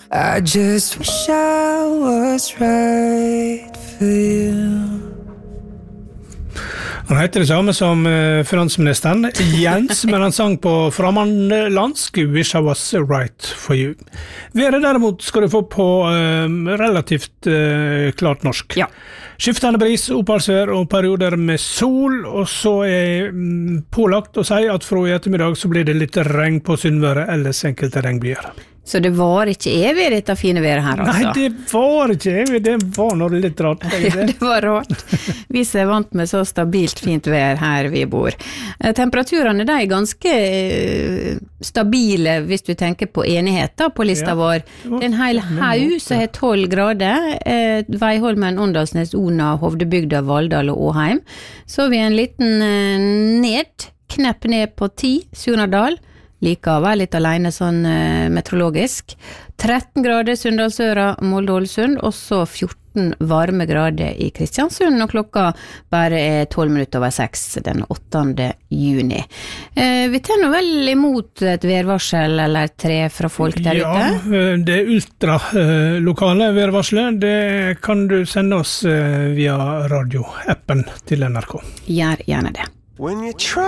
I just wish I was right for you. Han heter det samme som finansministeren, Jens, men han sang på fremmedlandsk Wish I Was Right For You. Været derimot skal du få på relativt klart norsk. Ja. Skiftende bris, oppholdsvær og perioder med sol, og så pålagt å si at fra i ettermiddag så blir det litt regn på Sunnmøre, ellers enkelte regnbyer. Så det var ikke evig dette fine været her, altså? Nei, det var ikke evig, det var noe litt rart. Ja, det var rart. Vi er vant med så stabilt fint vær her vi bor. Temperaturene de ganske stabile hvis du tenker på enighet da, på lista vår. Det en hel haug som har 12 grader. Veiholmen, Åndalsnes, Ona, Hovdebygda, Valldal og Åheim. Så vi en liten knepp ned på 10, Surnadal. Likevel litt alene sånn meteorologisk. 13 grader Sunndalsøra, Molde-Ålesund, og så 14 varme grader i Kristiansund, og klokka bare 12 minutter over 6 den 8. juni. Vi tar nå vel imot et værvarsel eller 3 fra folk der ute? Ja, det ultralokale værvarselet, det kan du sende oss via radioappen til NRK. Gjør gjerne det.